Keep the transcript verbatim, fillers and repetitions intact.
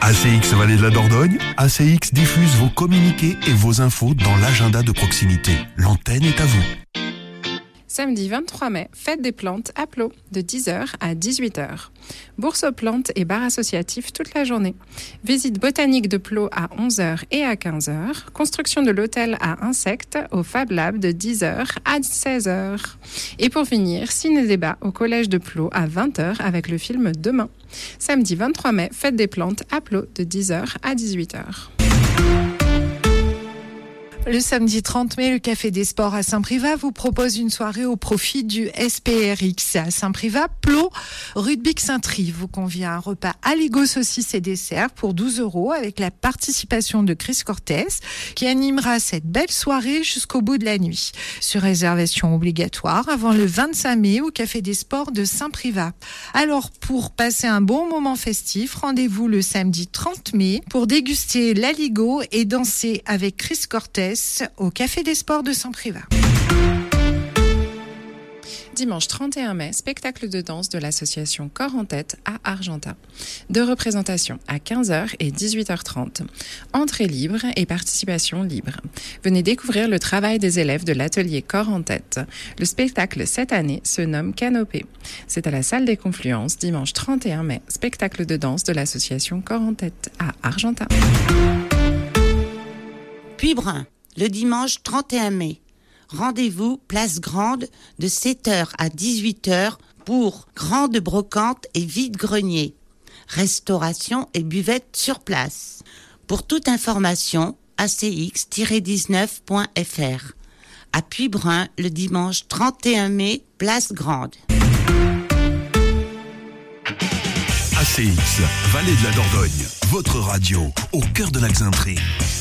A C X Vallée de la Dordogne, A C X diffuse vos communiqués et vos infos dans l'agenda de proximité. L'antenne est à vous. Samedi vingt-trois mai, fête des plantes à Plot, de dix heures à dix-huit heures. Bourse aux plantes et bar associatif toute la journée. Visite botanique de Plot à onze heures et à quinze heures. Construction de l'hôtel à insectes au Fab Lab de dix heures à seize heures. Et pour finir, ciné-débat au collège de Plot à vingt heures avec le film Demain. Samedi vingt-trois mai, fête des plantes à Plot, de dix heures à dix-huit heures. Le samedi trente mai, le Café des Sports à Saint-Privat vous propose une soirée au profit du S P R X. À Saint-Privat, Plot, rue de Bixintry vous convie à un repas aligot, saucisses et dessert pour douze euros avec la participation de Chris Cortez qui animera cette belle soirée jusqu'au bout de la nuit. Sur réservation obligatoire avant le vingt-cinq mai au Café des Sports de Saint-Privat. Alors, pour passer un bon moment festif, rendez-vous le samedi trente mai pour déguster l'aligot et danser avec Chris Cortez au Café des Sports de Saint-Privat. Dimanche trente et un mai, spectacle de danse de l'association Corps en Tête à Argentat. Deux représentations à quinze heures et dix-huit heures trente. Entrée libre et participation libre. Venez découvrir le travail des élèves de l'atelier Corps en Tête. Le spectacle cette année se nomme Canopée. C'est à la salle des Confluences, dimanche trente et un mai, spectacle de danse de l'association Corps en Tête à Argentat. Puybrun, le dimanche trente et un mai. Rendez-vous place Grande de sept heures à dix-huit heures pour grande brocante et vide-grenier. Restauration et buvette sur place. Pour toute information, a c x dix-neuf point f r. À Puybrun, le dimanche trente et un mai, place Grande. A C X, Vallée de la Dordogne, votre radio, au cœur de la Xaintrée.